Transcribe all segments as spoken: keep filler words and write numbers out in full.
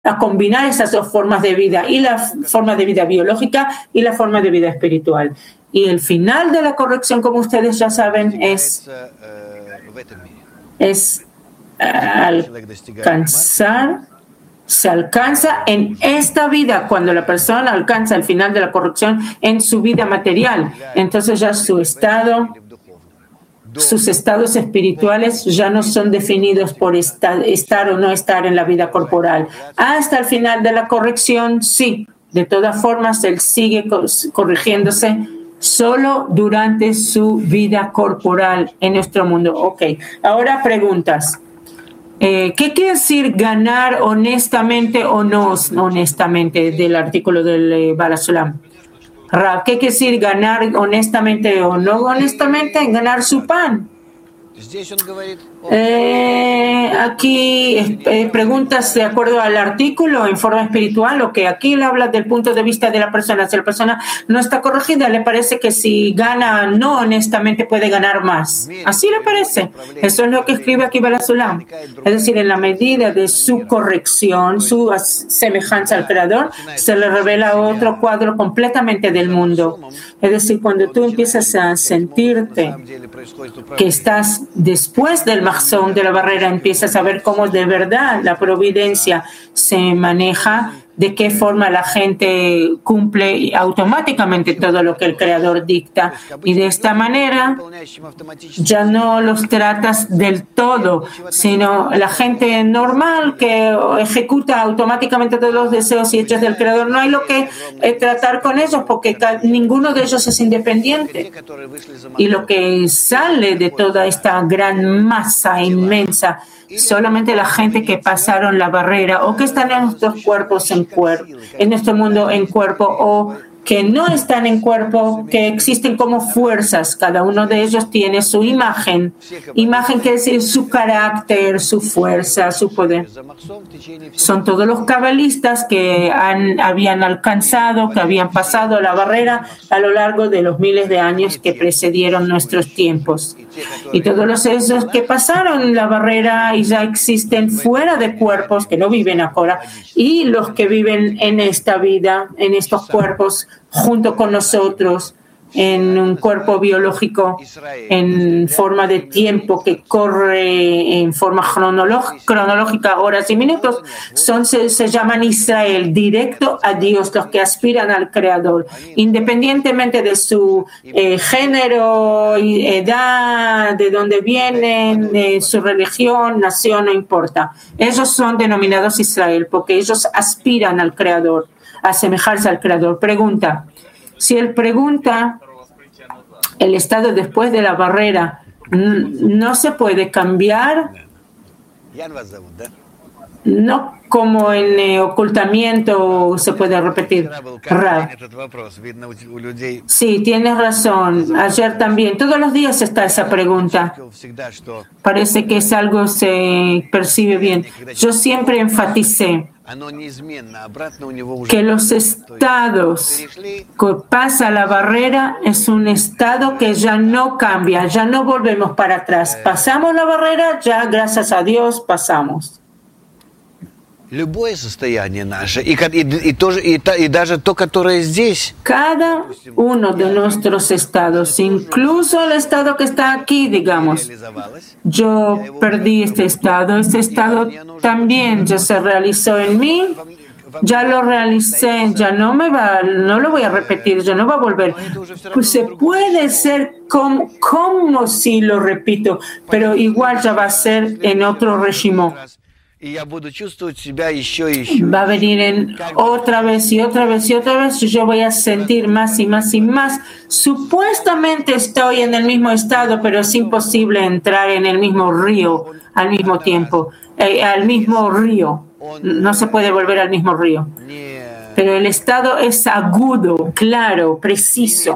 a combinar esas dos formas de vida, y la forma de vida biológica y la forma de vida espiritual. Y el final de la corrección, como ustedes ya saben, es, es alcanzar, se alcanza en esta vida, cuando la persona alcanza el final de la corrección en su vida material. Entonces ya su estado, sus estados espirituales ya no son definidos por estar, estar o no estar en la vida corporal. Hasta el final de la corrección, sí. De todas formas, él sigue corrigiéndose solo durante su vida corporal en nuestro mundo. Ok, ahora preguntas. Eh, ¿Qué quiere decir ganar honestamente o no honestamente del artículo del eh, Baal HaSulam? Rav, ¿qué quiere decir ganar honestamente o no honestamente? Ganar su pan. Eh, aquí eh, preguntas de acuerdo al artículo en forma espiritual, o que aquí le habla del punto de vista de la persona. Si la persona no está corregida, le parece que si gana no honestamente puede ganar más. Así le parece. Eso es lo que escribe aquí Baal HaSulam. Es decir, en la medida de su corrección, su semejanza al Creador, se le revela otro cuadro completamente del mundo. Es decir, cuando tú empiezas a sentirte que estás después del mahzón, de la barrera, empiezas a ver cómo de verdad la providencia se maneja, de qué forma la gente cumple automáticamente todo lo que el Creador dicta. Y de esta manera ya no los tratas del todo, sino la gente normal que ejecuta automáticamente todos los deseos y hechos del Creador. No hay lo que eh, tratar con ellos, porque ninguno de ellos es independiente. Y lo que sale de toda esta gran masa inmensa, solamente la gente que pasaron la barrera o que están en nuestros cuerpos en cuerpo, en nuestro mundo en cuerpo, o que no están en cuerpo, que existen como fuerzas. Cada uno de ellos tiene su imagen. Imagen quiere decir su carácter, su fuerza, su poder. Son todos los cabalistas que han, habían alcanzado, que habían pasado la barrera a lo largo de los miles de años que precedieron nuestros tiempos. Y todos los esos que pasaron la barrera y ya existen fuera de cuerpos, que no viven ahora, y los que viven en esta vida, en estos cuerpos, junto con nosotros, en un cuerpo biológico en forma de tiempo que corre en forma cronológica, horas y minutos, son, se, se llaman Israel, directo a Dios, los que aspiran al Creador, independientemente de su eh, género, edad, de dónde vienen, de su religión, nación, no importa. Ellos son denominados Israel porque ellos aspiran al Creador, a asemejarse al Creador. Pregunta. Si él pregunta, el estado después de la barrera no se puede cambiar, no como en eh, ocultamiento se puede repetir. Rav. Sí, tienes razón. Ayer también, todos los días está esa pregunta. Parece que es algo que se percibe bien. Yo siempre enfaticé que los estados que pasa la barrera es un estado que ya no cambia, ya no volvemos para atrás. Pasamos la barrera, ya gracias a Dios pasamos. Любое состояние наше, и, и, и, тоже, и, и даже то, которое здесь. Cada uno de nuestros estados, incluso el estado que está aquí, digamos, yo perdí este estado, este estado también ya se realizó en mí, ya lo realicé, ya no me va, no lo voy a repetir, ya no va a volver. Pues se puede ser como, como si lo repito, pero igual ya va a ser en otro régimen. Va a venir en otra vez y otra vez y otra vez, y yo voy a sentir más y más y más. Supuestamente estoy en el mismo estado, pero es imposible entrar en el mismo río al mismo tiempo, eh, al mismo río. No se puede volver al mismo río. Pero el estado es agudo, claro, preciso.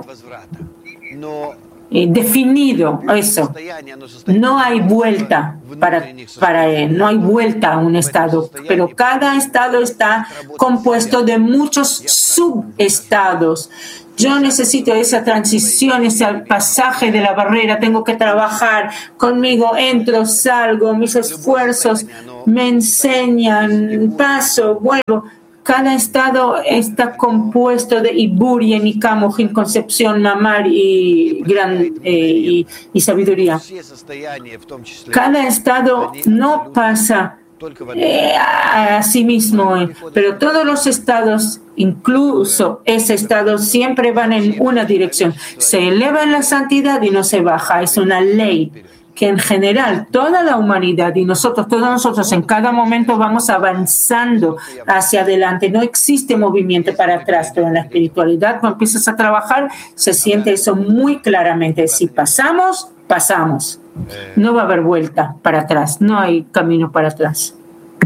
Eh, definido, eso. No hay vuelta para, para él, no hay vuelta a un estado, pero cada estado está compuesto de muchos subestados Yo necesito esa transición, ese pasaje de la barrera. Tengo que trabajar conmigo, entro, salgo, mis esfuerzos me enseñan, paso, vuelvo. Cada estado está compuesto de Ibur y Enikam, concepción, mamar y, gran, eh, y, y sabiduría. Cada estado no pasa eh, a, a sí mismo, eh, pero todos los estados, incluso ese estado, siempre van en una dirección. Se eleva en la santidad y no se baja. Es una ley que en general toda la humanidad y nosotros, todos nosotros en cada momento vamos avanzando hacia adelante. No existe movimiento para atrás, pero en la espiritualidad cuando empiezas a trabajar se siente eso muy claramente. Si pasamos, pasamos. No va a haber vuelta para atrás, no hay camino para atrás.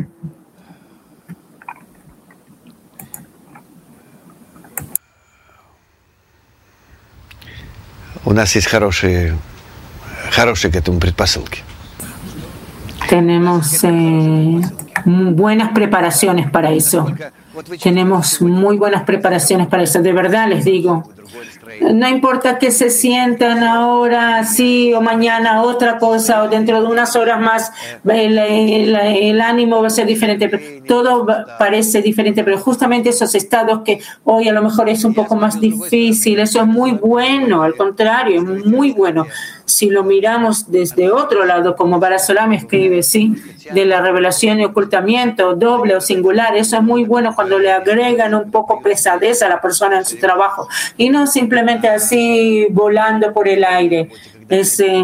У нас есть хорошие Хорошие к этому предпосылки. Tenemos eh, buenas preparaciones para eso. Tenemos muy buenas preparaciones para eso. De verdad les digo. No importa que se sientan ahora así o mañana otra cosa o dentro de unas horas más el, el, el ánimo va a ser diferente. Todo parece diferente, pero justamente esos estados que hoy a lo mejor es un poco más difícil, eso es muy bueno, al contrario, es muy bueno. Si lo miramos desde otro lado, como Barasolam escribe, ¿sí? De la revelación y ocultamiento, doble o singular, eso es muy bueno cuando le agregan un poco pesadez a la persona en su trabajo y no simplemente así volando por el aire. Es, eh,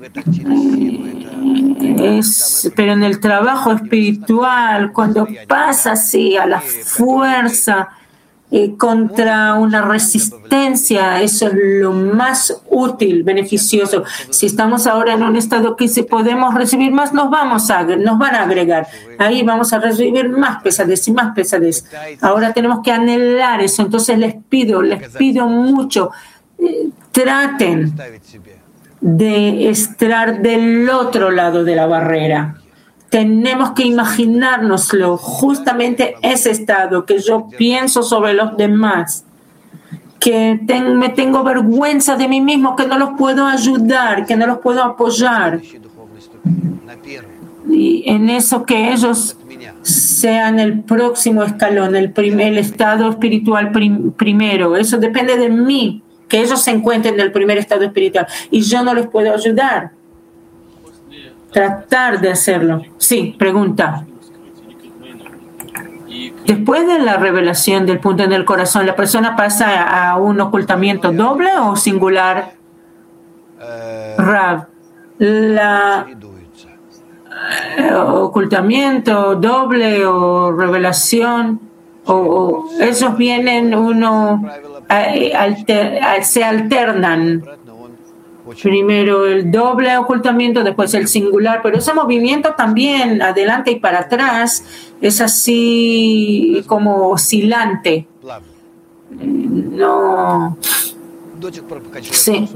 es, pero en el trabajo espiritual, cuando pasa así a la fuerza, Eh, contra una resistencia, eso es lo más útil, beneficioso. Si estamos ahora en un estado que si podemos recibir más, nos vamos a, nos van a agregar. Ahí vamos a recibir más pesadez y más pesadez. Ahora tenemos que anhelar eso. Entonces les pido, les pido mucho, eh, traten de estar del otro lado de la barrera. Tenemos que imaginárnoslo, justamente ese estado que yo pienso sobre los demás, que ten, me tengo vergüenza de mí mismo, que no los puedo ayudar, que no los puedo apoyar. Y en eso que ellos sean el próximo escalón, el, prim, el estado espiritual prim, primero. Eso depende de mí, que ellos se encuentren en el primer estado espiritual y yo no les puedo ayudar. Tratar de hacerlo. Sí, pregunta. Después de la revelación del punto en el corazón, ¿la persona pasa a un ocultamiento doble o singular? Rav, la eh, ocultamiento doble o revelación, o, o esos vienen uno, eh, alter, se alternan. Primero el doble ocultamiento, después el singular, pero ese movimiento también adelante y para atrás es así como oscilante. No. Sí.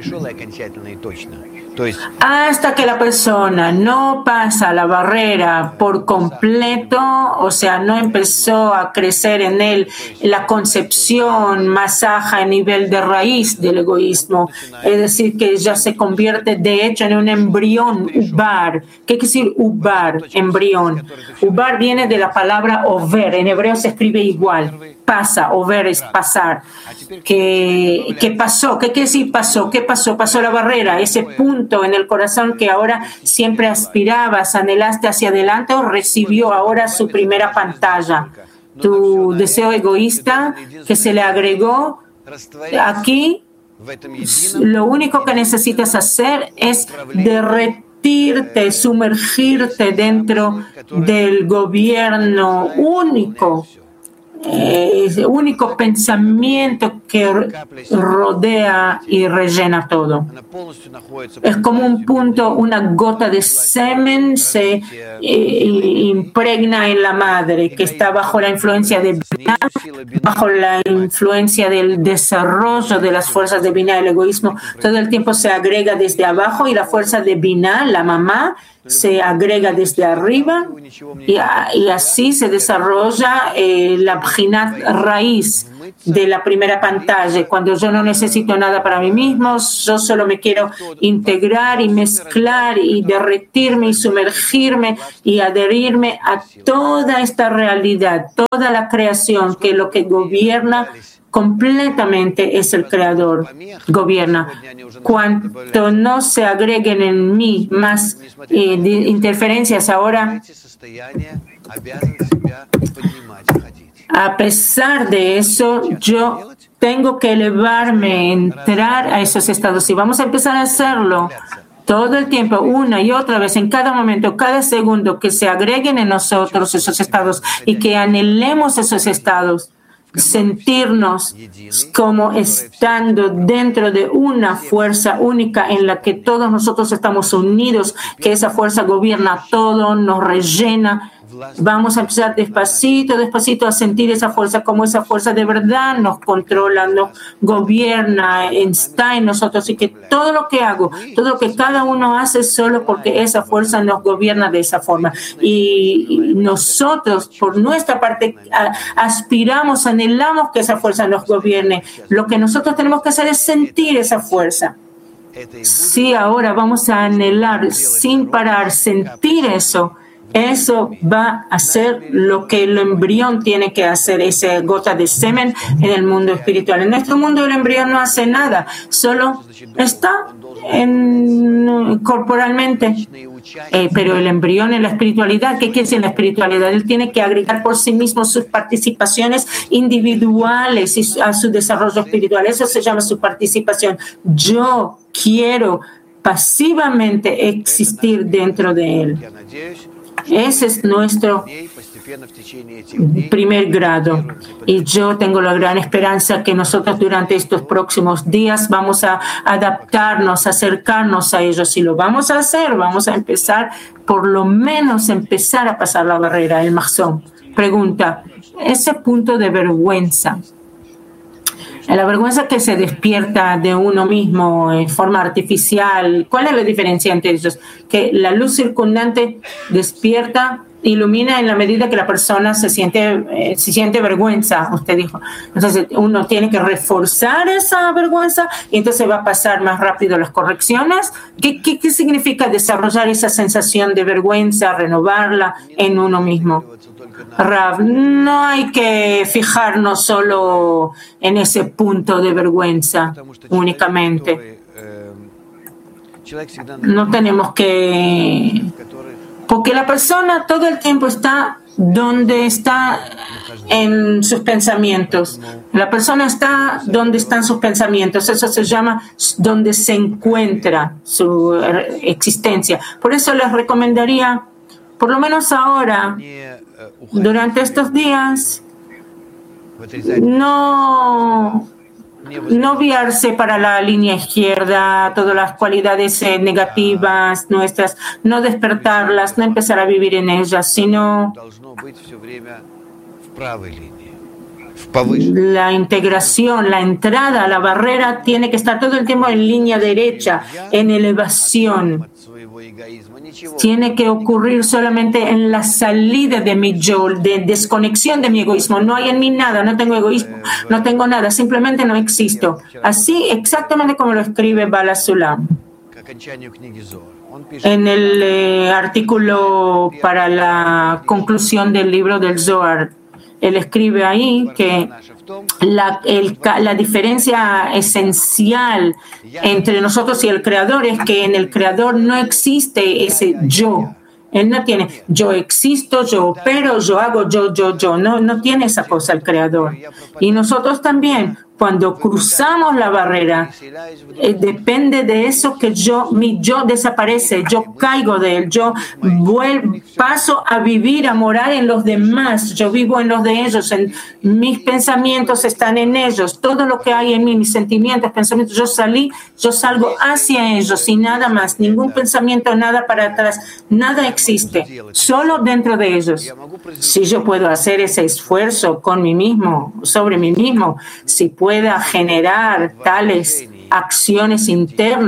Hasta que la persona no pasa la barrera por completo, o sea, no empezó a crecer en él la concepción más baja a nivel de raíz del egoísmo, es decir, que ya se convierte de hecho en un embrión, ubar. ¿Qué quiere decir ubar? Embrión. Ubar viene de la palabra over, en hebreo se escribe igual. Pasa, over es pasar. ¿Qué, qué pasó? ¿Qué quiere decir pasó? ¿Qué pasó? Pasó la barrera, ese punto en el corazón que ahora siempre aspirabas, anhelaste hacia adelante o recibió ahora su primera pantalla. Tu deseo egoísta que se le agregó aquí, lo único que necesitas hacer es derretirte, sumergirte dentro del gobierno único. Es el único pensamiento que rodea y rellena todo. Es como un punto, una gota de semen se eh, impregna en la madre, que está bajo la influencia de Binah, bajo la influencia del desarrollo de las fuerzas de Binah, el egoísmo. Todo el tiempo se agrega desde abajo y la fuerza de Binah, la mamá, se agrega desde arriba y, y así se desarrolla eh, la bjinat raíz, de la primera pantalla, cuando yo no necesito nada para mí mismo, yo solo me quiero integrar y mezclar y derretirme y sumergirme y adherirme a toda esta realidad, toda la creación, que lo que gobierna completamente es el Creador, gobierna. Cuanto no se agreguen en mí más eh, interferencias ahora, a pesar de eso, yo tengo que elevarme, entrar a esos estados y vamos a empezar a hacerlo todo el tiempo, una y otra vez, en cada momento, cada segundo, que se agreguen en nosotros esos estados y que anhelemos esos estados. Sentirnos como estando dentro de una fuerza única en la que todos nosotros estamos unidos, que esa fuerza gobierna todo, nos rellena. Vamos a empezar despacito, despacito a sentir esa fuerza, como esa fuerza de verdad nos controla, nos gobierna, está en nosotros, y que todo lo que hago, todo lo que cada uno hace es solo porque esa fuerza nos gobierna de esa forma. Y nosotros, por nuestra parte, aspiramos, anhelamos que esa fuerza nos gobierne. Lo que nosotros tenemos que hacer es sentir esa fuerza. Sí, ahora vamos a anhelar sin parar, sentir eso. Eso va a hacer lo que el embrión tiene que hacer, esa gota de semen en el mundo espiritual. En nuestro mundo el embrión no hace nada, solo está en, corporalmente. Eh, pero el embrión en la espiritualidad, ¿qué quiere decir la espiritualidad? Él tiene que agregar por sí mismo sus participaciones individuales y a su desarrollo espiritual. Eso se llama su participación. Yo quiero pasivamente existir dentro de él. Ese es nuestro primer grado. Y yo tengo la gran esperanza que nosotros durante estos próximos días vamos a adaptarnos, acercarnos a ellos. Si lo vamos a hacer, vamos a empezar, por lo menos empezar a pasar la barrera, el mahzón. Pregunta, ese punto de vergüenza, la vergüenza que se despierta de uno mismo en forma artificial, ¿cuál es la diferencia entre ellos? Que la luz circundante despierta, ilumina en la medida que la persona se siente, eh, se siente vergüenza, usted dijo. Entonces uno tiene que reforzar esa vergüenza y entonces va a pasar más rápido las correcciones. ¿Qué, qué, qué significa desarrollar esa sensación de vergüenza, renovarla en uno mismo? Rav, no hay que fijarnos solo en ese punto de vergüenza únicamente. No tenemos que... Porque la persona todo el tiempo está donde está en sus pensamientos. La persona está donde están sus pensamientos. Eso se llama donde se encuentra su existencia. Por eso les recomendaría, por lo menos ahora, durante estos días, no, no guiarse para la línea izquierda, todas las cualidades eh, negativas nuestras, no despertarlas, no empezar a vivir en ellas, sino la integración, la entrada a la barrera tiene que estar todo el tiempo en línea derecha, en elevación. Tiene que ocurrir solamente en la salida de mi yo, de desconexión de mi egoísmo. No hay en mí nada, no tengo egoísmo, no tengo nada, simplemente no existo. Así exactamente como lo escribe Bala Sulam. En el eh, artículo para la conclusión del libro del Zohar, él escribe ahí que la, el, la diferencia esencial entre nosotros y el Creador es que en el Creador no existe ese yo. Él no tiene yo existo, yo opero, yo hago, yo, yo, yo. No, no tiene esa cosa el Creador. Y nosotros también, cuando cruzamos la barrera, eh, depende de eso que yo, mi yo desaparece, yo caigo de él, yo vuelvo, paso a vivir, a morar en los demás, yo vivo en los de ellos, en, mis pensamientos están en ellos, todo lo que hay en mí, mis sentimientos, pensamientos, yo salí, yo salgo hacia ellos y nada más, ningún pensamiento, nada para atrás, nada existe, solo dentro de ellos. Si yo puedo hacer ese esfuerzo con mí mismo, sobre mí mismo, si puedo pueda generar tales acciones internas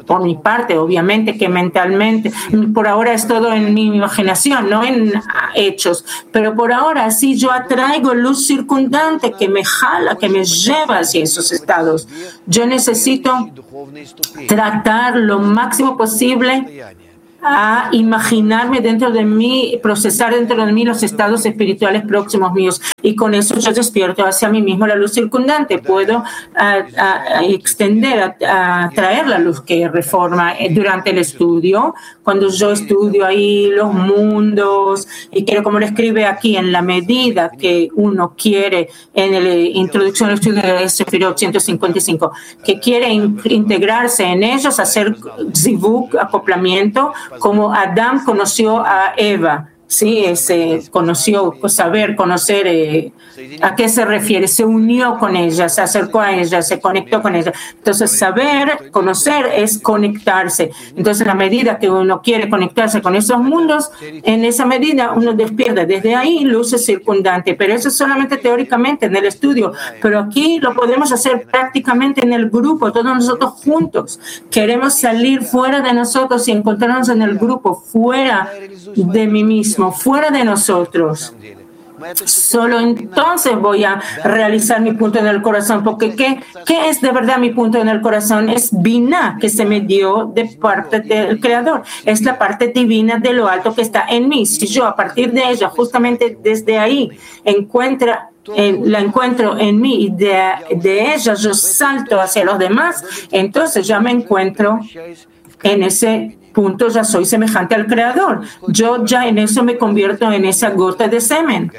por mi parte, obviamente que mentalmente, por ahora es todo en mi imaginación, no en hechos, pero por ahora sí yo atraigo luz circundante que me jala, que me lleva hacia esos estados. Yo necesito tratar lo máximo posible a imaginarme dentro de mí, procesar dentro de mí los estados espirituales próximos míos, y con eso yo despierto hacia mí mismo la luz circundante. Puedo a, a, a extender, a, a traer la luz que reforma durante el estudio. Cuando yo estudio ahí los mundos, y quiero, como lo escribe aquí, en la medida que uno quiere, en la introducción al estudio de Sefirot ciento cincuenta y cinco, que quiere in, integrarse en ellos, hacer zivuk, acoplamiento, como Adán conoció a Eva, sí, ese conoció, saber, conocer, eh, ¿a qué se refiere? Se unió con ella, se acercó a ella, se conectó con ella. Entonces, saber, conocer es conectarse. Entonces, a medida que uno quiere conectarse con esos mundos, en esa medida uno despierta desde ahí luces circundantes. Pero eso es solamente teóricamente en el estudio. Pero aquí lo podemos hacer prácticamente en el grupo, todos nosotros juntos. Queremos salir fuera de nosotros y encontrarnos en el grupo, fuera de mí mismo, fuera de nosotros. Solo entonces voy a realizar mi punto en el corazón, porque ¿qué, qué es de verdad mi punto en el corazón? Es Binah, que se me dio de parte del Creador. Es la parte divina de lo alto que está en mí. Si yo a partir de ella, justamente desde ahí, encuentra En, la encuentro en mí y de, de ella yo salto hacia los demás, entonces ya me encuentro en ese punto, ya soy semejante al Creador. Yo ya en eso me convierto en esa gota de semen.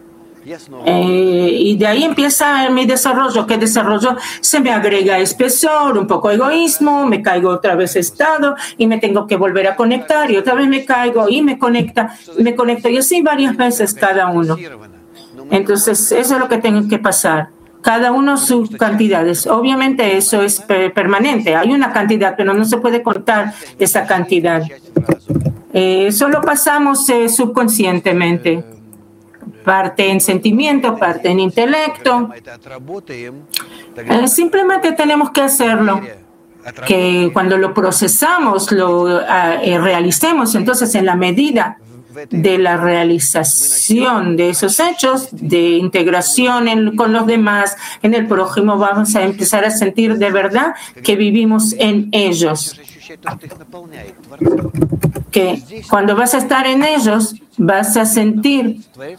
Eh, y de ahí empieza mi desarrollo. ¿Qué desarrollo? Se me agrega espesor, un poco egoísmo, me caigo otra vez estado y me tengo que volver a conectar y otra vez me caigo y me conecta, me conecto y así varias veces cada uno. Entonces, eso es lo que tengo que pasar. Cada uno sus cantidades. Obviamente eso es permanente. Hay una cantidad, pero no se puede contar esa cantidad. Eh, solo pasamos eh, subconscientemente. Parte en sentimiento, parte en intelecto. Eh, simplemente tenemos que hacerlo. Que cuando lo procesamos, lo eh, realicemos, entonces en la medida de la realización de esos hechos, de integración en, con los demás, en el prójimo, vamos a empezar a sentir de verdad que vivimos en ellos. Que cuando vas a estar en ellos, vas a sentir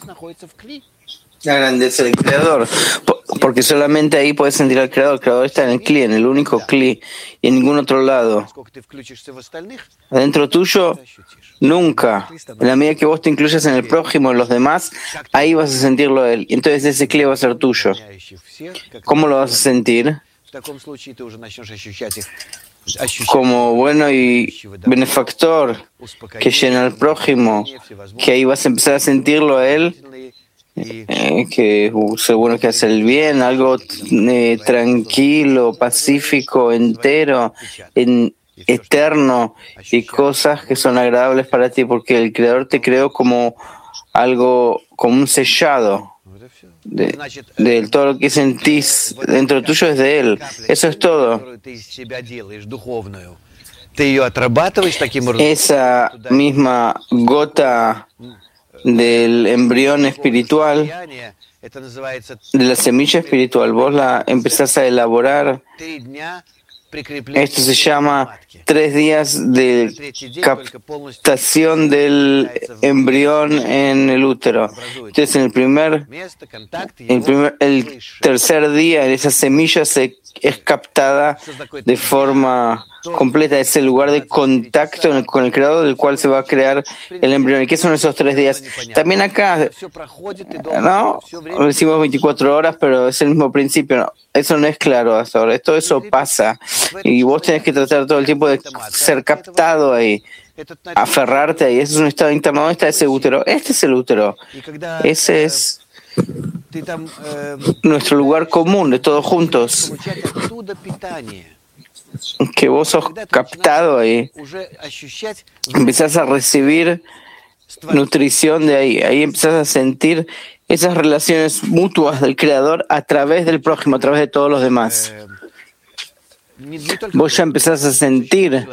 la grandeza del Creador, porque solamente ahí puedes sentir al Creador. El Creador está en el Kli, en el único Kli, y en ningún otro lado. Adentro tuyo, nunca. En la medida que vos te incluyas en el prójimo, en los demás, ahí vas a sentirlo a él. Y entonces ese Kli va a ser tuyo. ¿Cómo lo vas a sentir? Como bueno y benefactor que llena al prójimo, que ahí vas a empezar a sentirlo a él. Eh, que es bueno, que hace el bien, algo eh, tranquilo, pacífico, entero, en, eterno, y cosas que son agradables para ti, porque el Creador te creó como algo, como un sellado de, de todo lo que sentís dentro tuyo es de Él. Eso es todo. Esa misma gota del embrión espiritual, de la semilla espiritual, vos la empezás a elaborar. Esto se llama tres días de captación del embrión en el útero. Entonces, en el primer, el primer, el tercer día, esa semilla se es captada de forma completa. Es el lugar de contacto con el Creador del cual se va a crear el embrión. ¿Y qué son esos tres días? También acá, ¿no? Decimos veinticuatro horas, pero es el mismo principio. No, eso no es claro hasta ahora. Todo eso pasa. Y vos tenés que tratar todo el tiempo de ser captado ahí, aferrarte ahí. Ese es un estado interno. ¿Dónde está ese útero? Este es el útero. Ese es nuestro lugar común de todos juntos. Que vos sos captado ahí, empezás a recibir nutrición de ahí, ahí empezás a sentir esas relaciones mutuas del Creador a través del prójimo, a través de todos los demás. vos ya empezás a sentir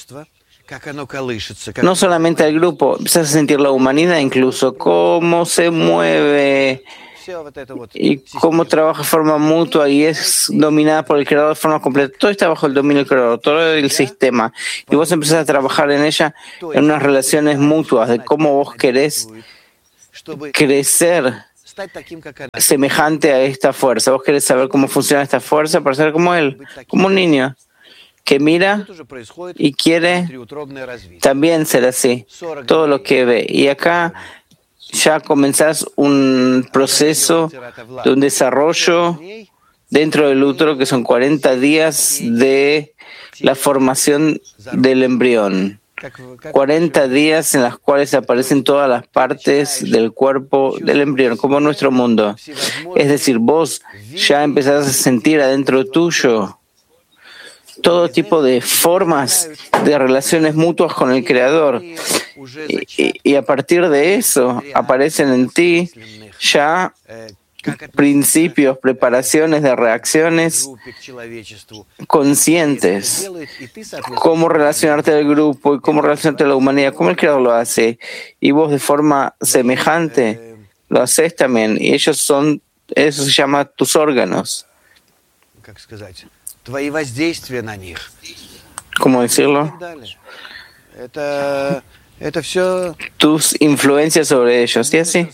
no solamente al grupo, empezás a sentir la humanidad incluso, cómo se mueve y cómo trabaja de forma mutua y es dominada por el creador de forma completa. Todo está bajo el dominio del creador, todo el sistema. Y vos empezás a trabajar en ella en unas relaciones mutuas de cómo vos querés crecer semejante a esta fuerza. Vos querés saber cómo funciona esta fuerza para ser como él, como un niño que mira y quiere también ser así, todo lo que ve. Y acá ya comenzás un proceso de un desarrollo dentro del útero que son cuarenta días de la formación del embrión. cuarenta días en las cuales aparecen todas las partes del cuerpo del embrión, como nuestro mundo. Es decir, vos ya empezás a sentir adentro tuyo todo tipo de formas de relaciones mutuas con el Creador. Y, y, y a partir de eso aparecen en ti ya principios, preparaciones de reacciones conscientes, cómo relacionarte al grupo y cómo relacionarte a la humanidad, cómo el Creador lo hace, y vos de forma semejante lo haces también, y ellos son, eso se llama tus órganos. ¿Cómo decirlo? Tus influencias sobre ellos, ¿y así?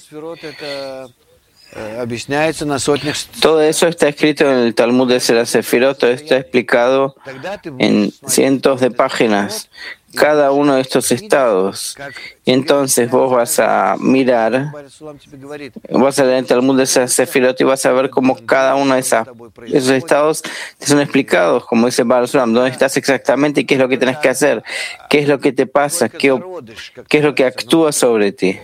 Todo eso está escrito en el Talmud de la Sefirot, todo está explicado en cientos de páginas, cada uno de estos estados. Y entonces vos vas a mirar, vas a leer el Talmud de la Sefirot y vas a ver cómo cada uno de esas, esos estados te son explicados, como dice Baal Sulam, dónde estás exactamente y qué es lo que tenés que hacer, qué es lo que te pasa, qué, qué es lo que actúa sobre ti.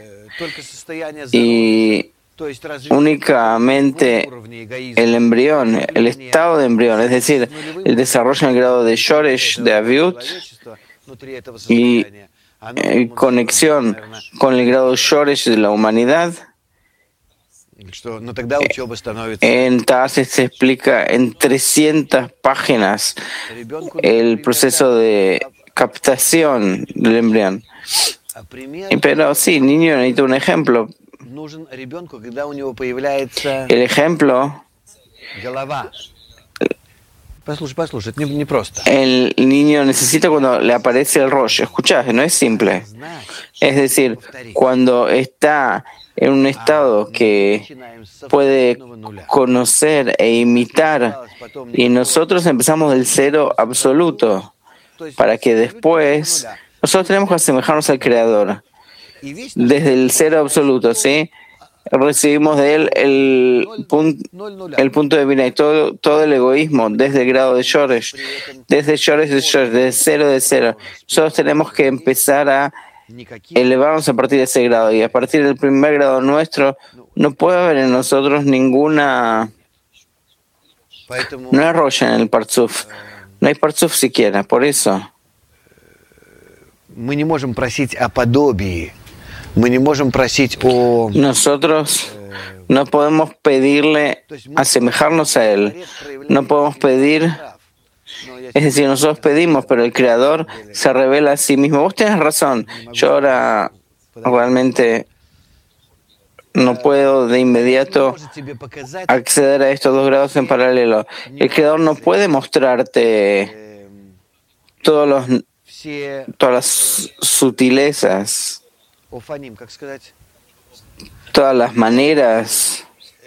Y únicamente el embrión, el estado de embrión, es decir, el desarrollo en el grado de Shoresh, de Aviut, y eh, conexión con el grado Shoresh de la humanidad. En Taase se explica en trescientas páginas el proceso de captación del embrión. Pero sí, niño necesita un ejemplo. El ejemplo, el niño necesita cuando le aparece el Rosh. Escuchá, no es simple. Es decir, cuando está en un estado que puede conocer e imitar, y nosotros empezamos del cero absoluto, para que después nosotros tenemos que asemejarnos al Creador. Desde el cero absoluto, ¿sí? Recibimos de él el, pun, el punto de vista y todo, todo el egoísmo desde el grado de Shoresh, desde Shoresh de Shoresh, desde cero de cero. Nosotros tenemos que empezar a elevarnos a partir de ese grado, y a partir del primer grado nuestro no puede haber en nosotros ninguna, no hay roya en el Partzuf, no hay Partzuf siquiera, por eso. Nosotros no podemos pedirle asemejarnos a Él, no podemos pedir, es decir, nosotros pedimos, pero el Creador se revela a sí mismo. Vos tenés razón, yo ahora realmente no puedo de inmediato acceder a estos dos grados en paralelo. El Creador no puede mostrarte todos los, todas las sutilezas, todas las maneras,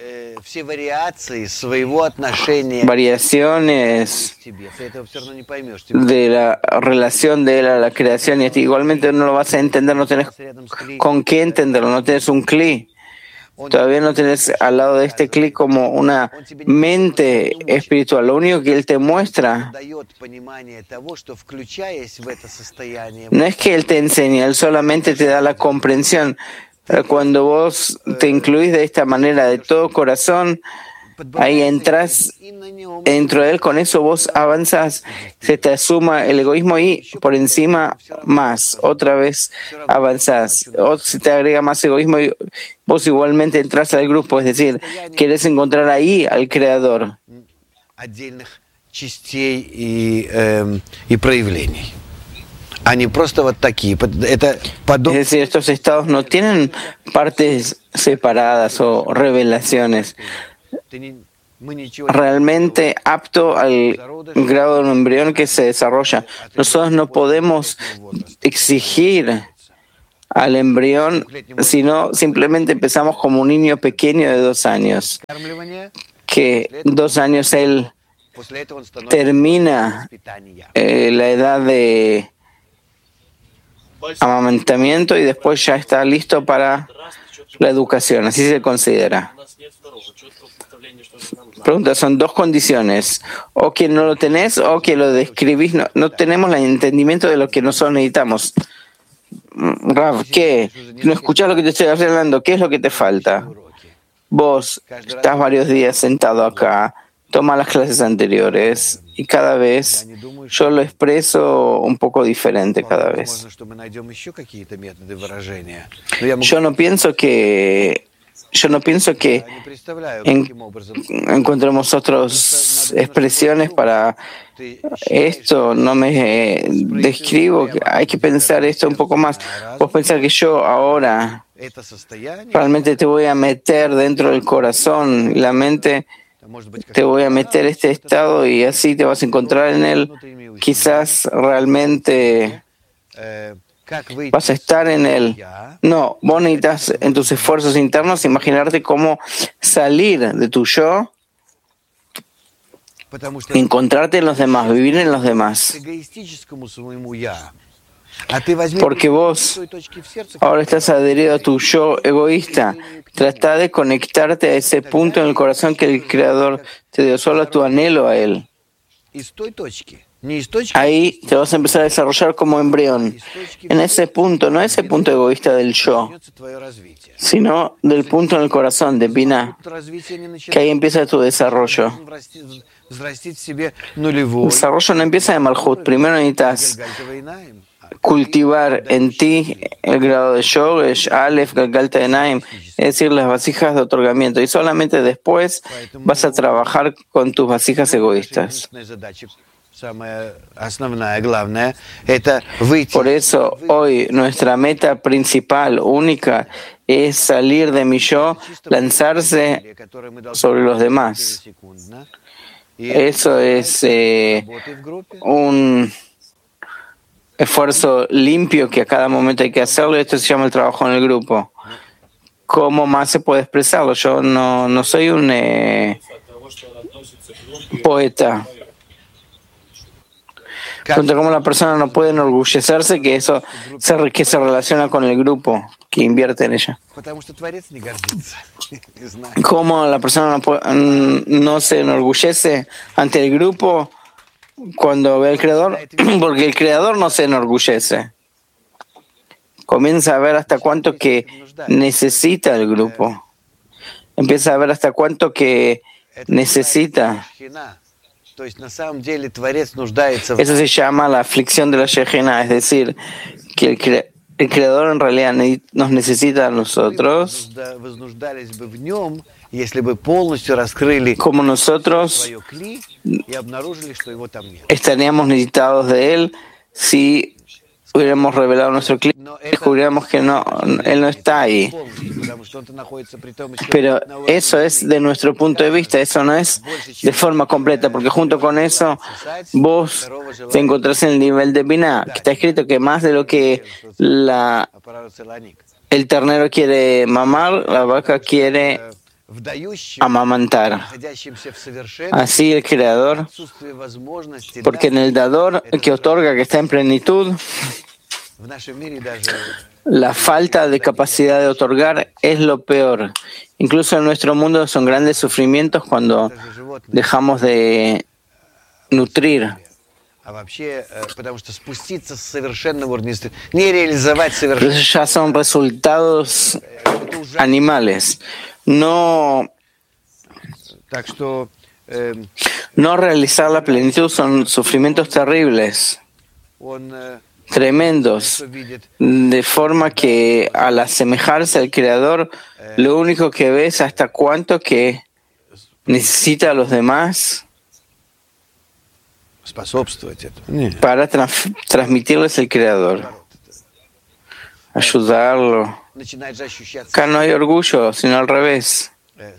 variaciones de la relación de él a la creación, y a ti igualmente no lo vas a entender, no tenés con qué entenderlo, no tienes un cli. Todavía no tienes al lado de este clic como una mente espiritual. Lo único que él te muestra no es que él te enseña, él solamente te da la comprensión. Pero cuando vos te incluís de esta manera de todo corazón, ahí entras dentro de él, con eso vos avanzás, se te asuma el egoísmo y por encima más, otra vez avanzás, o se te agrega más egoísmo y vos igualmente entras al grupo, es decir, querés encontrar ahí al Creador. частей и, э, и проявлений. Они просто вот такие. Это подоб... Es decir, estos estados no tienen partes separadas o revelaciones. Realmente apto al grado de un embrión que se desarrolla. Nosotros no podemos exigir al embrión, sino simplemente empezamos como un niño pequeño de dos años, que dos años él termina eh, la edad de amamantamiento y después ya está listo para la educación, así se considera. Pregunta, son dos condiciones, o que no lo tenés o que lo describís, no, no tenemos el entendimiento de lo que nosotros necesitamos. Rav, ¿qué? ¿No escuchás lo que te estoy hablando? ¿Qué es lo que te falta? Vos estás varios días sentado acá, toma las clases anteriores y cada vez yo lo expreso un poco diferente cada vez. Yo no pienso que yo no pienso que en, encontremos otras expresiones para esto. No me eh, describo. Hay que pensar esto un poco más. Vos pensar que yo ahora realmente te voy a meter dentro del corazón, la mente. Te voy a meter este estado y así te vas a encontrar en él. Quizás realmente vas a estar en él. No, vos necesitas en tus esfuerzos internos imaginarte cómo salir de tu yo, encontrarte en los demás, vivir en los demás. Porque vos ahora estás adherido a tu yo egoísta. Trata de conectarte a ese punto en el corazón que el Creador te dio, solo a tu anhelo a Él. Ahí te vas a empezar a desarrollar como embrión. En ese punto, no ese punto egoísta del yo, sino del punto en el corazón, de Binah, que ahí empieza tu desarrollo. El desarrollo no empieza de Malhut. Primero necesitas cultivar en ti el grado de Shoresh, Aleph, Galgalta de Naim, es decir, las vasijas de otorgamiento, y solamente después vas a trabajar con tus vasijas egoístas. Por eso hoy nuestra meta principal, única, es salir de mi yo, lanzarse sobre los demás. Eso es eh, un esfuerzo limpio que a cada momento hay que hacerlo, y esto se llama el trabajo en el grupo. ¿Cómo más se puede expresarlo? Yo no, no soy un eh, poeta. Entonces, ¿cómo la persona no puede enorgullecerse que eso se, que se relaciona con el grupo, que invierte en ella? ¿Cómo la persona no, puede, no se enorgullece ante el grupo cuando ve al Creador? Porque el Creador no se enorgullece. Comienza a ver hasta cuánto que necesita el grupo. Empieza a ver hasta cuánto que necesita. Eso se llama la aflicción de la Shejina, es decir, que el, cre el Creador en realidad nos necesita a nosotros, como nosotros estaríamos necesitados de Él si hubiéramos revelado nuestro clip, descubriéramos que no, Él no está ahí. Pero eso es de nuestro punto de vista, eso no es de forma completa, porque junto con eso vos te encontrás en el nivel de Binah, que está escrito que más de lo que la, el ternero quiere mamar, la vaca quiere amamantar. Así el Creador, porque en el dador que otorga, que está en plenitud, la falta de capacidad de otorgar es lo peor. Incluso en nuestro mundo son grandes sufrimientos cuando dejamos de nutrir. Pero esos ya son resultados animales. No, no realizar la plenitud son sufrimientos terribles, tremendos, de forma que al asemejarse al Creador, lo único que ve es hasta cuánto que necesita a los demás para trans- transmitirles el Creador, ayudarlo. Acá no hay orgullo, sino al revés.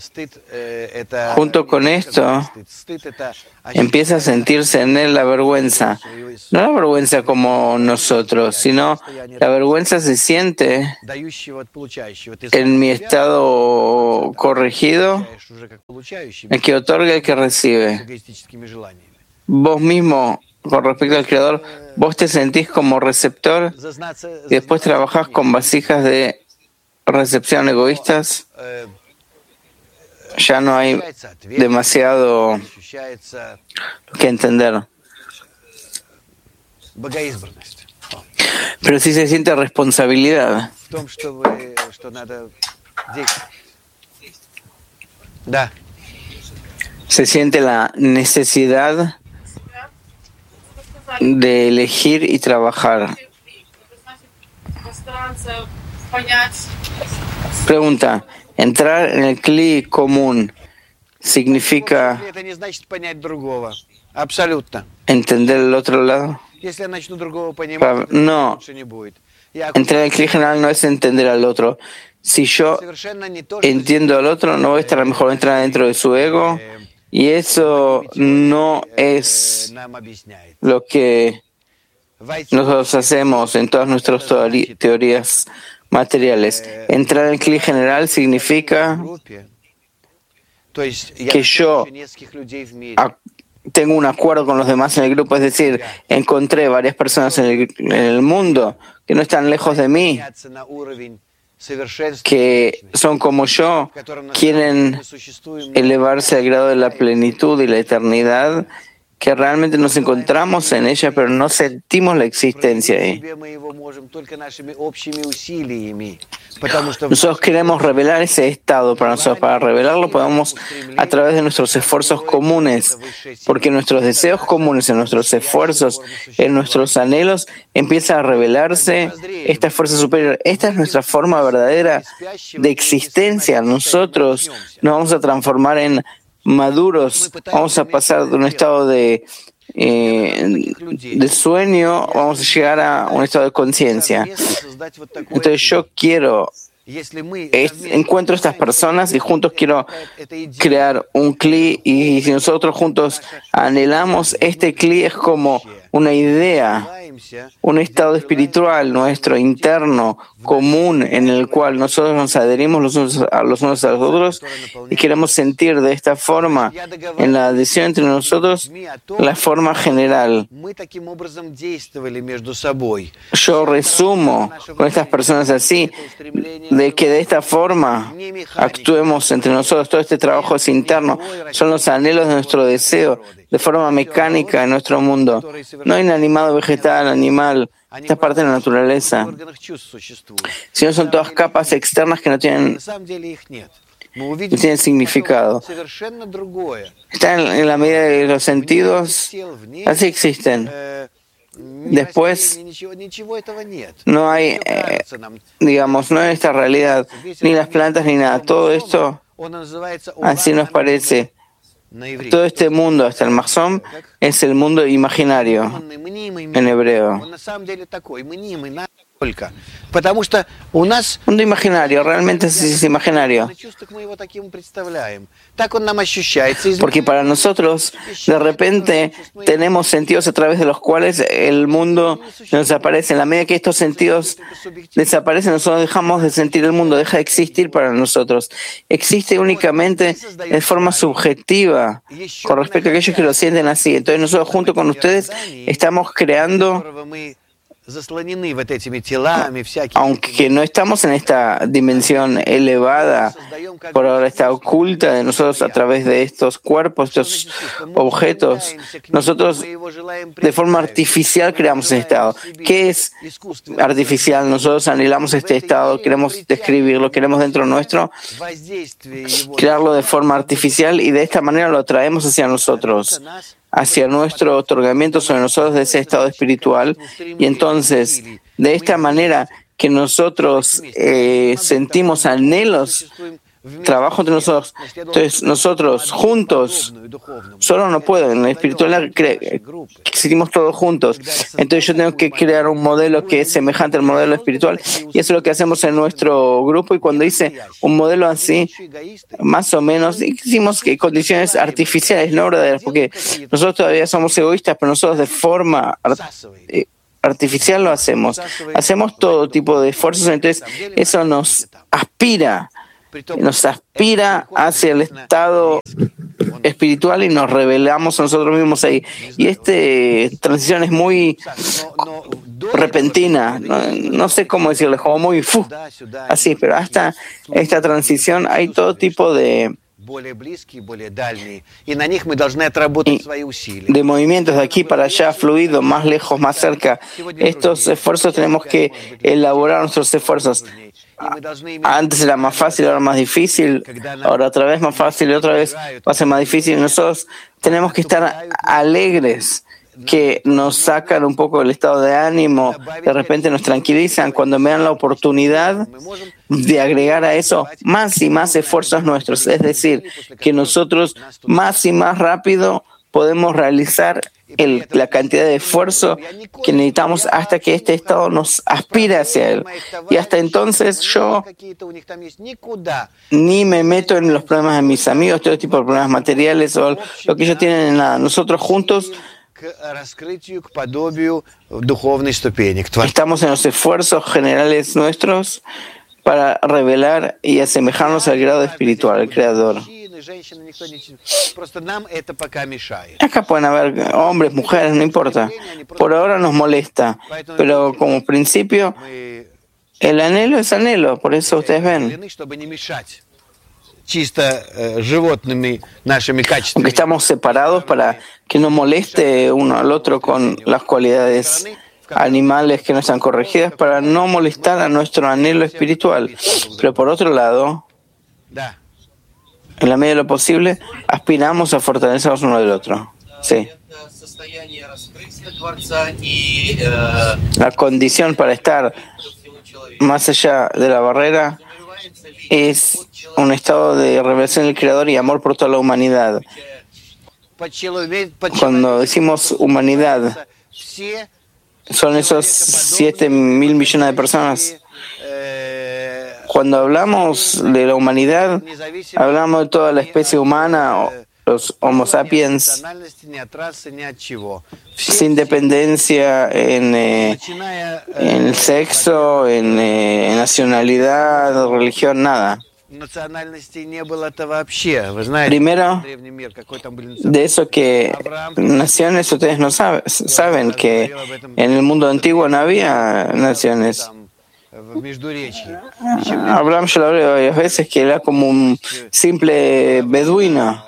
Junto con esto, empieza a sentirse en él la vergüenza. No la vergüenza como nosotros, sino la vergüenza se siente en mi estado corregido, el que otorga y el que recibe. Vos mismo, con respecto al Creador, vos te sentís como receptor y después trabajás con vasijas de recepción egoístas. Ya no hay demasiado que entender. Pero sí se siente responsabilidad. Se siente la necesidad de elegir y trabajar. Pregunta. Entrar en el cli común significa entender el otro lado. No, entrar en el cli general no es entender al otro. Si yo entiendo al otro, no voy a estar mejor entrar dentro de su ego, y eso no es lo que nosotros hacemos en todas nuestras teorías materiales. Entrar en el cli general significa que yo tengo un acuerdo con los demás en el grupo, es decir, encontré varias personas en el, en el mundo que no están lejos de mí, que son como yo, quieren elevarse al grado de la plenitud y la eternidad, que realmente nos encontramos en ella, pero no sentimos la existencia ahí. Nosotros queremos revelar ese estado para nosotros. Para revelarlo podemos a través de nuestros esfuerzos comunes, porque nuestros deseos comunes, en nuestros esfuerzos, en nuestros anhelos, empieza a revelarse esta fuerza superior. Esta es nuestra forma verdadera de existencia. Nosotros nos vamos a transformar en maduros, vamos a pasar de un estado de, eh, de sueño, vamos a llegar a un estado de conciencia. Entonces yo quiero, es, encuentro estas personas y juntos quiero crear un cli, y si nosotros juntos anhelamos, este cli es como una idea, un estado espiritual nuestro interno, común, en el cual nosotros nos adherimos los unos a los, unos a los otros y queremos sentir de esta forma, en la adhesión entre nosotros, la forma general. Yo resumo con estas personas así, de que de esta forma actuemos entre nosotros. Todo este trabajo es interno, son los anhelos de nuestro deseo, de forma mecánica en nuestro mundo. No inanimado, vegetal, animal, esta parte de la naturaleza, sino son todas capas externas que no tienen, no tienen significado. Están en la medida de los sentidos, así existen. Después no hay, eh, digamos, no hay esta realidad, ni las plantas ni nada. Todo esto así nos parece. Todo este mundo, hasta el Mahzom, es el mundo imaginario en hebreo. Mundo imaginario, realmente es, es imaginario. Porque para nosotros, de repente, tenemos sentidos a través de los cuales el mundo nos aparece. En la medida que estos sentidos desaparecen, nosotros dejamos de sentir el mundo, deja de existir para nosotros. Existe únicamente de forma subjetiva con respecto a aquellos que lo sienten así. Entonces nosotros junto con ustedes estamos creando, aunque no estamos en esta dimensión elevada, por ahora está oculta de nosotros a través de estos cuerpos, estos objetos, nosotros de forma artificial creamos ese estado. ¿Qué es artificial? Nosotros anhelamos este estado, queremos describirlo, queremos dentro nuestro crearlo de forma artificial, y de esta manera lo atraemos hacia nosotros, hacia nuestro otorgamiento sobre nosotros de ese estado espiritual. Y entonces, de esta manera que nosotros eh, sentimos anhelos trabajo entre nosotros. Entonces, nosotros juntos solo no puedo. En la espiritualidad existimos todos juntos. Entonces, yo tengo que crear un modelo que es semejante al modelo espiritual. Y eso es lo que hacemos en nuestro grupo. Y cuando hice un modelo así, más o menos, hicimos que condiciones artificiales, no verdaderas, porque nosotros todavía somos egoístas, pero nosotros de forma artificial lo hacemos. Hacemos todo tipo de esfuerzos, entonces eso nos aspira, nos aspira hacia el estado espiritual y nos revelamos a nosotros mismos ahí. Y esta transición es muy repentina, no, no sé cómo decirle, como muy fu, así, pero hasta esta transición hay todo tipo de de movimientos de aquí para allá, fluido, más lejos, más cerca. Estos esfuerzos tenemos que elaborar nuestros esfuerzos. Antes era más fácil, ahora más difícil, ahora otra vez más fácil y otra vez va a ser más difícil. Nosotros tenemos que estar alegres, que nos sacan un poco del estado de ánimo, de repente nos tranquilizan cuando me dan la oportunidad de agregar a eso más y más esfuerzos nuestros, es decir, que nosotros más y más rápido podemos realizar el, la cantidad de esfuerzo que necesitamos hasta que este estado nos aspire hacia él. Y hasta entonces yo ni me meto en los problemas de mis amigos, todo tipo de problemas materiales o lo que ellos tienen en nada. Nosotros juntos estamos en los esfuerzos generales nuestros para revelar y asemejarnos al grado espiritual, al Creador. Acá pueden haber hombres, mujeres, no importa. Por ahora nos molesta, pero como principio, el anhelo es anhelo, por eso ustedes ven. Aunque estamos separados para que no moleste uno al otro con las cualidades animales que no están corregidas, para no molestar a nuestro anhelo espiritual. Pero por otro lado, en la medida de lo posible, aspiramos a fortalecernos uno del otro. Sí. La condición para estar más allá de la barrera es un estado de revelación del Creador y amor por toda la humanidad. Cuando decimos humanidad, son esos siete mil millones de personas. Cuando hablamos de la humanidad, hablamos de toda la especie humana, los Homo sapiens, sin dependencia en, eh, en el sexo, en eh, nacionalidad, religión, nada. Primero, de eso que naciones, ustedes no saben, saben que en el mundo antiguo no había naciones. Abraham yo lo hablé varias veces que era como un simple beduino.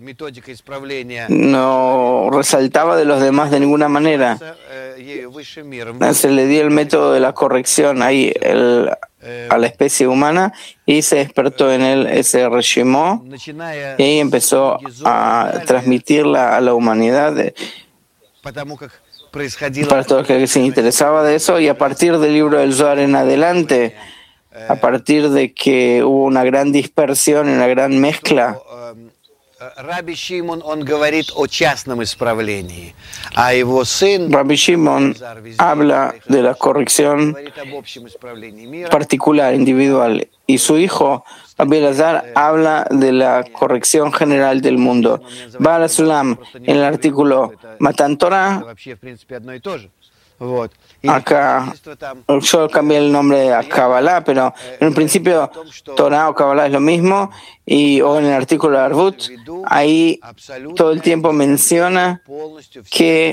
No resaltaba de los demás de ninguna manera. Se le dio el método de la corrección ahí el, a la especie humana y se despertó en él ese reshimó y ahí empezó a transmitirla a la humanidad para todos los que se interesaba de eso. Y a partir del libro del Zohar en adelante, a partir de que hubo una gran dispersión y una gran mezcla, Rabbi Shimon habla de la corrección particular, individual, y su hijo Rabbi Elazar habla de la corrección general del mundo. Baal HaSulam, en el artículo Matan Torah, acá yo cambié el nombre a Kabbalah, pero en un principio Torah o Kabbalah es lo mismo, y o en el artículo de Arvut, ahí todo el tiempo menciona que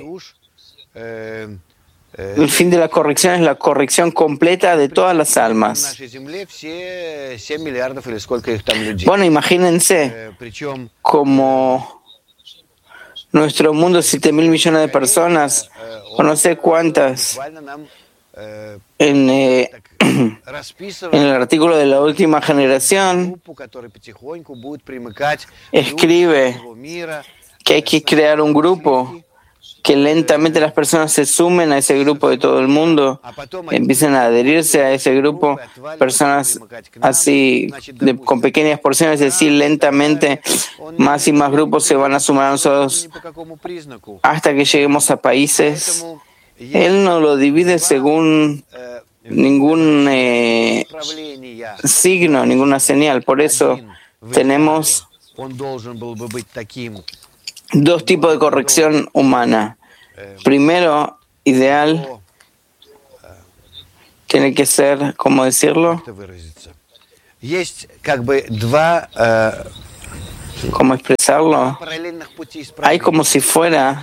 el fin de la corrección es la corrección completa de todas las almas. Bueno, imagínense como nuestro mundo, siete mil millones de personas, o no sé cuántas, en, eh, en el artículo de la última generación, escribe que hay que crear un grupo que lentamente las personas se sumen a ese grupo de todo el mundo, empiecen a adherirse a ese grupo, personas así de, con pequeñas porciones, es decir, lentamente más y más grupos se van a sumar a nosotros hasta que lleguemos a países. Él no lo divide según ningún eh, signo, ninguna señal. Por eso tenemos dos tipos de corrección humana. Primero, ideal, tiene que ser, ¿cómo decirlo? ¿Cómo expresarlo? Hay como si fuera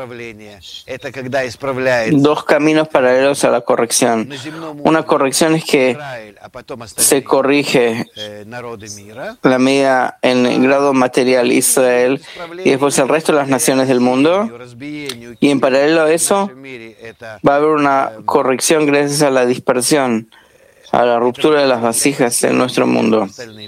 dos caminos paralelos a la corrección. Una corrección es que se corrige la medida en el grado material Israel y después el resto de las naciones del mundo. Y en paralelo a eso va a haber una corrección gracias a la dispersión, a la ruptura de las vasijas en nuestro mundo.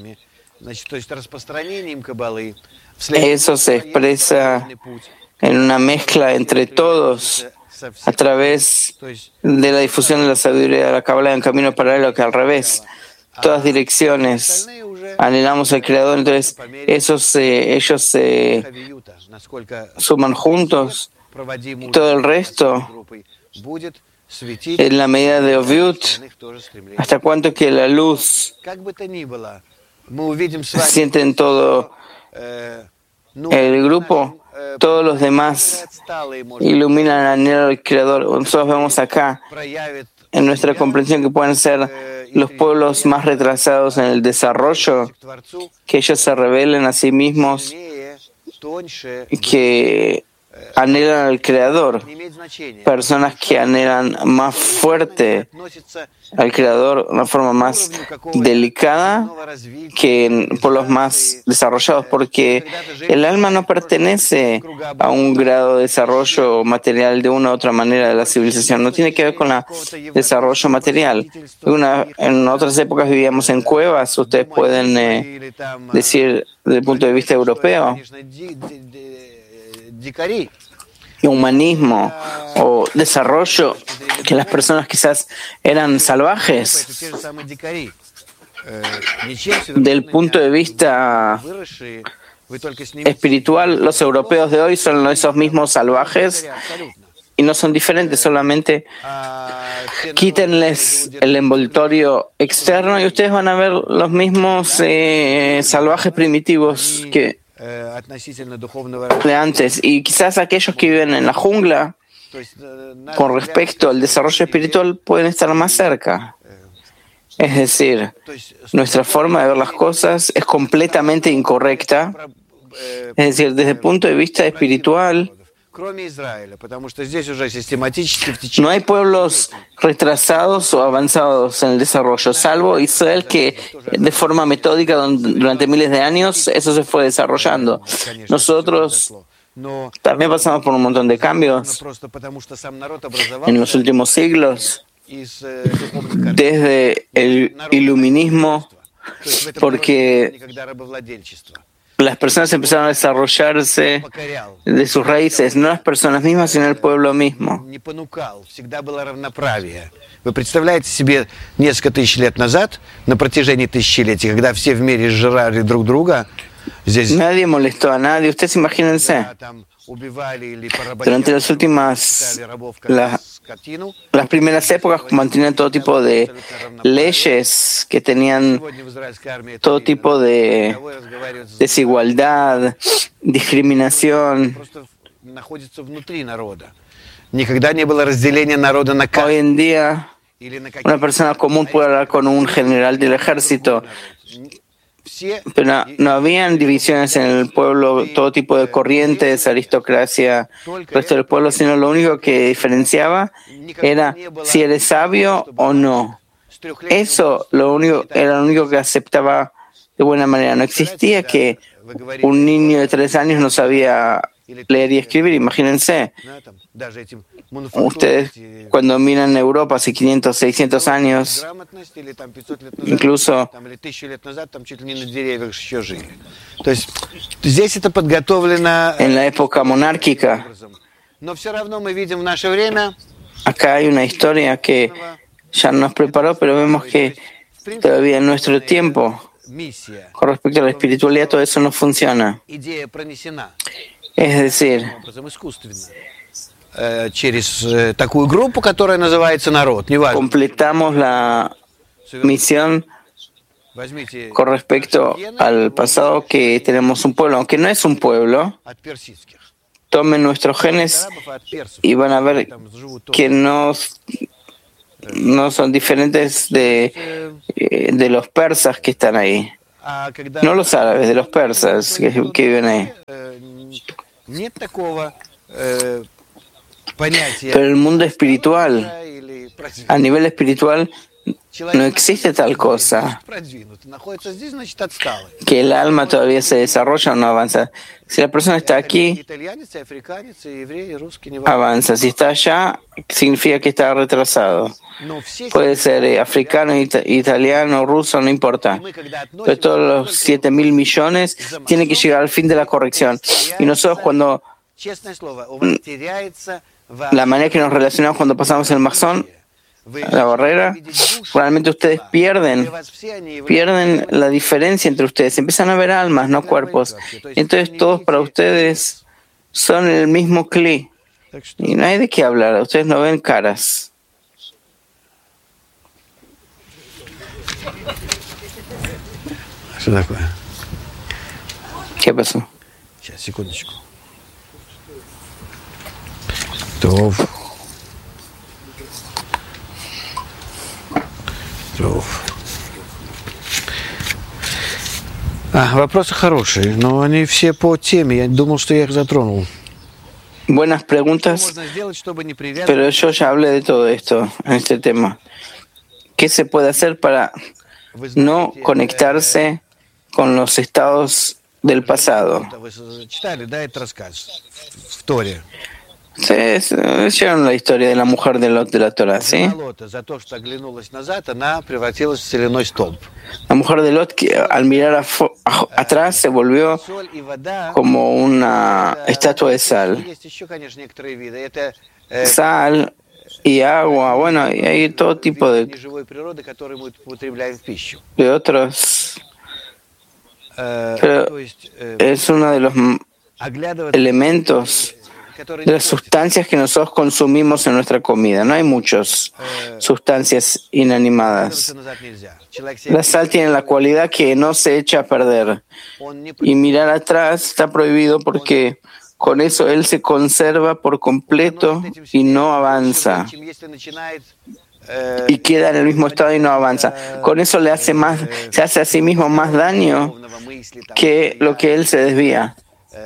Eso se expresa en una mezcla entre todos a través de la difusión de la sabiduría de la Kabbalah en camino paralelo, que al revés, todas direcciones anhelamos al Creador, entonces esos, eh, ellos se suman juntos y todo el resto en la medida de Oviut, hasta cuanto que la luz sienten todo el grupo, todos los demás iluminan el anhelo del Creador. Nosotros vemos acá en nuestra comprensión que pueden ser los pueblos más retrasados en el desarrollo, que ellos se rebelen a sí mismos, que anhelan al Creador, personas que anhelan más fuerte al Creador de una forma más delicada que en pueblos más desarrollados, porque el alma no pertenece a un grado de desarrollo material de una u otra manera de la civilización, no tiene que ver con el desarrollo material. Una, en otras épocas vivíamos en cuevas, ustedes pueden eh, decir desde el punto de vista europeo, humanismo o desarrollo, que las personas quizás eran salvajes. Del punto de vista espiritual, los europeos de hoy son esos mismos salvajes y no son diferentes, solamente quítenles el envoltorio externo y ustedes van a ver los mismos eh, salvajes primitivos que de antes, y quizás aquellos que viven en la jungla con respecto al desarrollo espiritual pueden estar más cerca. Es decir, nuestra forma de ver las cosas es completamente incorrecta. Es decir, desde el punto de vista espiritual, no hay pueblos retrasados o avanzados en el desarrollo, salvo Israel, que de forma metódica durante miles de años eso se fue desarrollando. Nosotros también pasamos por un montón de cambios en los últimos siglos, desde el iluminismo, porque las personas empezaron a desarrollarse de sus raíces, no las personas mismas, sino el pueblo mismo. Вы представляете себе несколько тысяч лет назад, на протяжении тысячелетий, когда все в мире сжирали друг друга, здесь... Nadie molestó a nadie. Ustedes imagínense, durante las últimas, la, las primeras épocas mantenían todo tipo de leyes que tenían todo tipo de desigualdad, discriminación. Hoy en día, una persona común puede hablar con un general del ejército, pero no, no habían divisiones en el pueblo, todo tipo de corrientes, aristocracia, el resto del pueblo, sino lo único que diferenciaba era si eres sabio o no. Eso lo único, era lo único que aceptaba de buena manera. No existía que un niño de tres años no sabía leer y escribir, imagínense. Ustedes cuando miran Europa hace quinientos, seiscientos años, incluso en la época monárquica, Acá hay una historia que ya nos preparó, pero vemos que todavía en nuestro tiempo, con respecto a la espiritualidad, todo eso no funciona. Es decir, completamos la misión con respecto al pasado, que tenemos un pueblo, aunque no es un pueblo. Tomen nuestros genes y van a ver que no, no son diferentes de, de los persas que están ahí. No los árabes, de los persas que, que viven ahí. Pero el mundo espiritual, a nivel espiritual, no existe tal cosa, que el alma todavía se desarrolla o no avanza. Si la persona está aquí, avanza. Si está allá, significa que está retrasado. Puede ser eh, africano, it italiano, ruso, no importa. Pero todos los siete mil millones tienen que llegar al fin de la corrección. Y nosotros, cuando la manera que nos relacionamos cuando pasamos el Maxón, la barrera, realmente ustedes pierden, pierden la diferencia entre ustedes. Empiezan a ver almas, no cuerpos. Entonces todos para ustedes son el mismo cli. Y no hay de qué hablar, ustedes no ven caras. ¿Qué pasó? А, вопросы хорошие, но они все по теме. Я думал, что я их затронул. Buenas preguntas, pero yo ya hablé de todo esto en este tema. ¿Qué se puede hacer para no conectarse con los estados del pasado? Ustedes leyeron la historia de la mujer de Lot de la Torah, ¿sí? La mujer de Lot, que al mirar a a, atrás se volvió como una estatua de sal. Sal y agua, bueno, y hay todo tipo de, de otros. Pero es uno de los elementos, de las sustancias que nosotros consumimos en nuestra comida. No hay muchas sustancias inanimadas. La sal tiene la cualidad que no se echa a perder. Y mirar atrás está prohibido porque con eso él se conserva por completo y no avanza. Y queda en el mismo estado y no avanza. Con eso le hace más, se hace a sí mismo más daño que lo que él se desvía.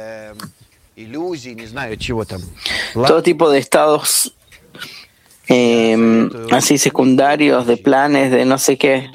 Todo tipo de estados eh, así secundarios, de planes, de no sé qué.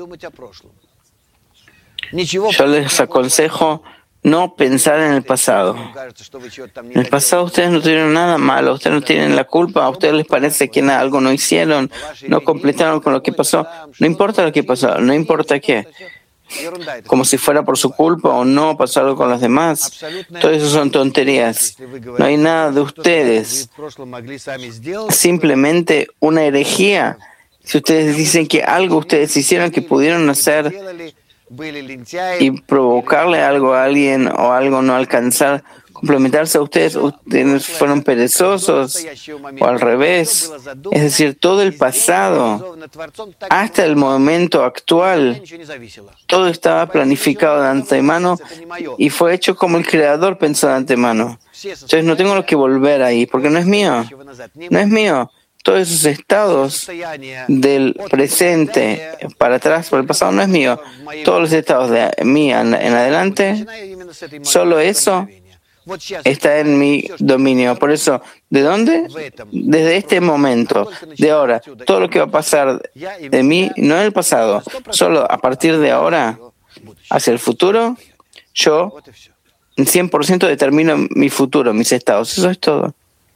Yo les aconsejo no pensar en el pasado. En el pasado ustedes no tuvieron nada malo, ustedes no tienen la culpa, a ustedes les parece que algo no hicieron, no completaron con lo que pasó. No importa lo que pasó, no importa qué. Como si fuera por su culpa o no, pasó algo con los demás. Todo eso son tonterías. No hay nada de ustedes. Simplemente una herejía. Si ustedes dicen que algo ustedes hicieron que pudieron hacer y provocarle algo a alguien o algo no alcanzar, complementarse a ustedes, ustedes fueron perezosos o al revés. Es decir, todo el pasado hasta el momento actual, todo estaba planificado de antemano y fue hecho como el Creador pensó de antemano. Entonces no tengo lo que volver ahí porque no es mío, no es mío. Todos esos estados del presente para atrás, por el pasado, no es mío. Todos los estados de mí en, en adelante, solo eso está en mi dominio. Por eso, ¿de dónde? Desde este momento, de ahora. Todo lo que va a pasar de mí, no en el pasado, solo a partir de ahora, hacia el futuro, yo cien por ciento determino mi futuro, mis estados. Eso es todo.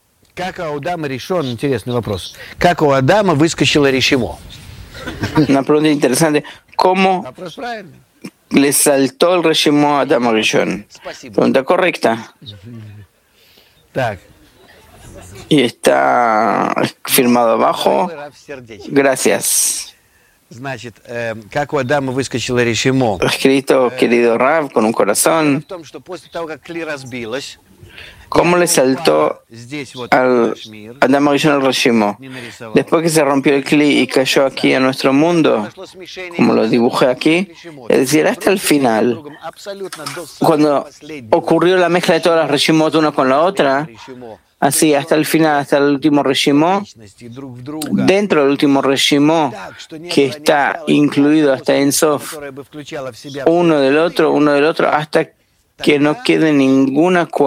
Una pregunta interesante. ¿Cómo le saltó el Reshimó a Adama Rishon? Pregunta correcta. Y está firmado abajo. Gracias. Escrito, querido Rav, con un corazón. ¿Cómo le saltó al Adam Rishon el Reshimo? Después que se rompió el Kli y cayó aquí a nuestro mundo, como lo dibujé aquí, es decir, hasta el final, cuando ocurrió la mezcla de todas las Reshimot una con la otra, así hasta el final, hasta el último Reshimo, dentro del último Reshimo, que está incluido hasta en Sof, uno del otro, uno del otro, hasta que no quede ninguna